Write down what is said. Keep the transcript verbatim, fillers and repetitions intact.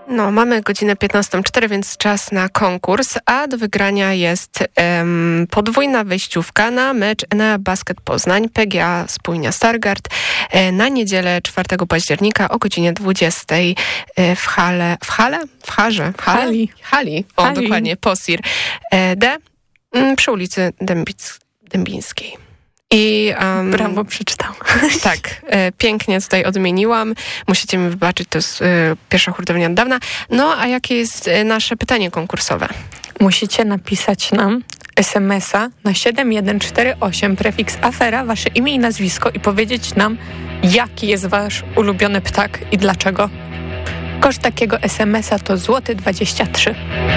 No, mamy godzinę piętnastą zero cztery, więc czas na konkurs, a do wygrania jest um, podwójna wejściówka na mecz Enea Basket Poznań, P G A Spójnia Stargard e, na niedzielę czwartego października o godzinie dwudziestej e, w hale, w hale? W harze? W hale? Hali. Hali, o Hali. dokładnie, Posir e, D m, przy ulicy Dębic, Dębińskiej. I, um, Brawo, przeczytał. Tak, e, pięknie tutaj odmieniłam. Musicie mi wybaczyć, to jest e, pierwsza hurtownia od dawna. No, a jakie jest e, nasze pytanie konkursowe? Musicie napisać nam es em es a na siedem jeden cztery osiem, prefiks afera, wasze imię i nazwisko i powiedzieć nam, jaki jest wasz ulubiony ptak i dlaczego. Koszt takiego es em es a to złoty dwadzieścia trzy.